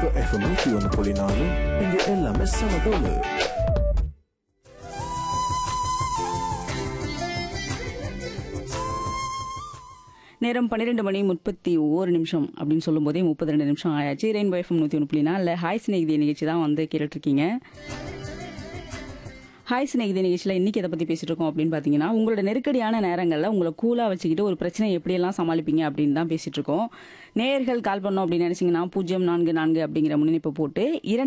Rainbow FM 101.4 இங்க எல்லாமே சமதோலு. நேரம் 12 மணி 31 அப்படின்னு சொல்லும் போதே 32 நிமிஷம் ஆயாச்சு. ரெயின்போ எஃப்எம் 101.4 ஹாய் சிநேகிதி நிகழ்ச்சி தான் வந்து கேட்டுட்ருக்கீங்க. ஹாய் சிநேகிதி நிகழ்ச்சியில் இன்றைக்கி எதை பற்றி பேசிகிட்டு இருக்கோம் அப்படின்னு பார்த்தீங்கன்னா, உங்களோட நெருக்கடியான நேரங்களில் உங்களை கூலாக வச்சுக்கிட்டு ஒரு பிரச்சனை எப்படியெல்லாம் சமாளிப்பீங்க அப்படின்னு தான் பேசிகிட்டு இருக்கோம். நேயர்கள் கால் பண்ணோம் அப்படின்னு நினச்சிங்கன்னா 044 அப்படிங்கிற முன்னிணைப்பு போட்டு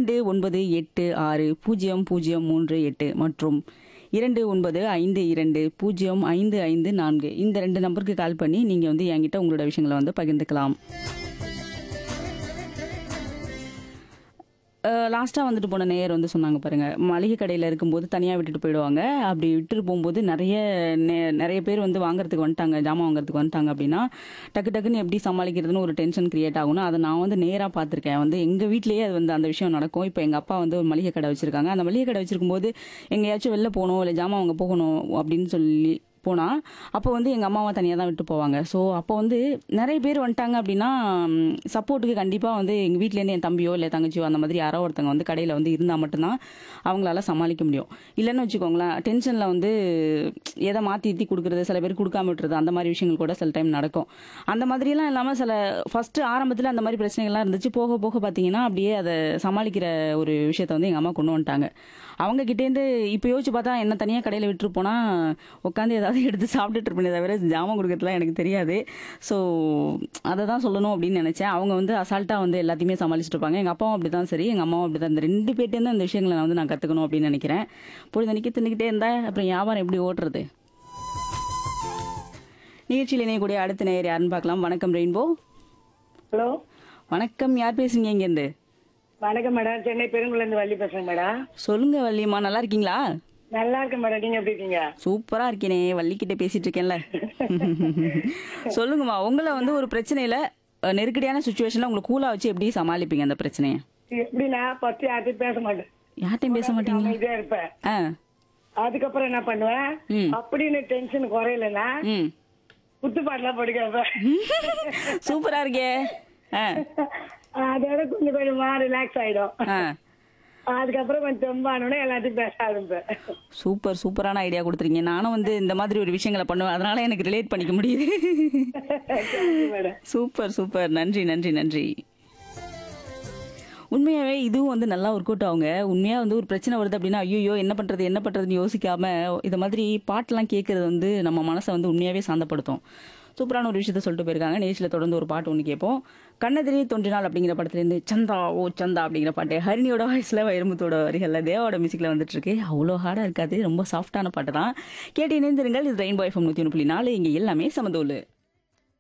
29860038 மற்றும் 2952055554 இந்த 2 நம்பருக்கு கால் பண்ணி நீங்கள் வந்து என்கிட்ட உங்களோட விஷயங்களை வந்து பகிர்ந்துக்கலாம். லாஸ்ட்டாக வந்துட்டு போன நேயர் வந்து சொன்னாங்க பாருங்கள், மளிகை கடையில் இருக்கும்போது தனியாக விட்டுட்டு போயிடுவாங்க. அப்படி விட்டுட்டு போகும்போது நிறைய பேர் வந்து வாங்குறதுக்கு வந்துட்டாங்க, ஜாமான் வாங்குறதுக்கு வந்துட்டாங்க அப்படின்னா டக்கு டக்குன்னு எப்படி சமாளிக்கிறதுன்னு ஒரு டென்ஷன் கிரியேட் ஆகும்னா அதை நான் வந்து நேராக பார்த்துருக்கேன். வந்து எங்கள் வீட்லேயே அது வந்து அந்த விஷயம் நடக்கும். இப்போ எங்கள் அப்பா வந்து ஒரு மளிகை கடை வச்சுருக்காங்க. அந்த மளிகை கடை வச்சுருக்கும்போது எங்கேயாச்சும் வெளில போகணும் இல்லை ஜாமான் வாங்க போகணும் அப்படின்னு சொல்லி போனால் அப்போ வந்து எங்கள் அம்மாவை தனியாக தான் விட்டு போவாங்க. ஸோ அப்போ வந்து நிறைய பேர் வந்துட்டாங்க அப்படின்னா சப்போர்ட்டுக்கு கண்டிப்பாக வந்து எங்கள் வீட்டிலேருந்து என் தம்பியோ இல்லை தங்கச்சியோ அந்த மாதிரி யாரோ ஒருத்தங்க வந்து கடையில் வந்து இருந்தால் மட்டும்தான் அவங்களால சமாளிக்க முடியும். இல்லைன்னு வச்சுக்கோங்களேன், டென்ஷனில் வந்து எதை மாற்றி கொடுக்குறது, சில பேர் கொடுக்காம விட்டுறது, அந்த மாதிரி விஷயங்கள் கூட சில டைம் நடக்கும். அந்த மாதிரிலாம் இல்லாமல் ஃபஸ்ட்டு ஆரம்பத்தில் அந்த மாதிரி பிரச்சனைகள்லாம் இருந்துச்சு. போக போக பார்த்தீங்கன்னா அப்படியே அதை சமாளிக்கிற ஒரு விஷயத்த வந்து எங்கள் அம்மா கொண்டு வந்துட்டாங்க. அவங்க கிட்டேருந்து இப்போ யோசிச்சு பார்த்தா என்ன தனியாக கடையில் விட்டுட்டு போனால் உட்காந்து ஏதாவது எடுத்து சாப்பிட்டுட்டு இருப்பேனே தவிர ஜாமான் கொடுக்கறதுலாம் எனக்கு தெரியாது. ஸோ அதை தான் சொல்லணும் அப்படின்னு நினச்சேன். அவங்க வந்து அசால்ட்டாக வந்து எல்லாத்தையுமே சமாளிச்சுட்டு இருப்பாங்க. எங்கள் அப்பாவும் அப்படி தான், சரி எங்கள் அம்மாவும் அப்படி தான். இந்த 2 பேர்ட்டேருந்து அந்த விஷயங்களை நான் கற்றுக்கணும் அப்படின்னு நினைக்கிறேன். பொழுதன்னைக்கு தின்னுக்கிட்டே இருந்தால் அப்புறம் வியாபாரம் எப்படி ஓட்டுறது? நிகழ்ச்சியில் இணையக்கூடிய அடுத்த நேயர் யாருன்னு பார்க்கலாம். வணக்கம் ரெயின்போ. ஹலோ வணக்கம், யார் பேசுறீங்க இங்கேருந்து? வணக்கம் மேடம், சென்னை பெருங்குளந்து வள்ளி பேசுறேன் மேடம். சொல்லுங்க வள்ளியம்மா, நல்லா இருக்கீங்களா? நல்லா இருக்கேன் மேடம், நீங்க எப்படி இருக்கீங்க? சூப்பரா இருக்கேனே, வள்ளிக்கிட்ட பேசிட்டு இருக்கேன்ல. சொல்லுங்கம்மா, உங்களை வந்து ஒரு பிரச்சனையில நெருக்கடியான சுச்சுவேஷன்ல உங்களை கூலா வச்சு எப்படி சமாளிப்பீங்க அந்த பிரச்சனையை? எப்படின்னா ஃபர்ஸ்ட் யார்ட்டையும் பேச மாட்டேன். யார்ட்டையும் பேச மாட்டீங்களா? அமைதியா இருப்பேன். ஆ. அதுக்கப்புறம் என்ன பண்ணுவேன், அப்படின்னு டென்ஷன் குறையலன்னா ம். குத்துப்பாட்டுலாம் படிக்கிறப்ப சூப்பரா இருக்கே. ஆ. அதோட கொஞ்சம் கொஞ்சமா ரிலாக்ஸ் ஆயிடும். ஆ. அதுக்கப்புறம் கொஞ்சம் தெம்பானோட எல்லாத்தையும் பேச ஆரம்பிப்பேன். சூப்பரான ஐடியா கொடுத்துருங்க. நானும் வந்து இந்த மாதிரி ஒரு விஷயங்களை பண்ணுவேன், அதனால எனக்கு ரிலேட் பண்ணிக்க முடியுது. மேடம் சூப்பர், நன்றி. உண்மையாவே இதுவும் வந்து நல்லா ஒர்க் அவுட் ஆகுங்க. உண்மையா வந்து ஒரு பிரச்சனை வருது அப்படின்னா ஐயோ என்ன பண்றதுன்னு யோசிக்காம இந்த மாதிரி பாட்டெல்லாம் கேட்கறது வந்து நம்ம மனசை வந்து உண்மையாவே சாந்தப்படுத்தும். சூப்பரான ஒரு விஷயத்த சொல்லிட்டு போயிருக்காங்க. நேச்சில் தொடர்ந்து ஒரு பாட்டு ஒன்று கேட்போம். கண்ணெதிரே தோன்றினால் அப்படிங்கிற படத்துலேருந்து சந்தா அப்படிங்கிற பாட்டு ஹரிணியோட வாய்ஸில் வைரமுத்தோட வரிகளில் தேவாவோட மியூசிக்கில் வந்துட்டு இருக்கு. அவ்வளோ ஹார்டாக இருக்காது, ரொம்ப சாஃப்டான பாட்டு தான். கேட்டு இணைந்திருங்கள். இது ரெயின்போ எஃப்எம் 101.4 இங்கே எல்லாமே சமதோலு.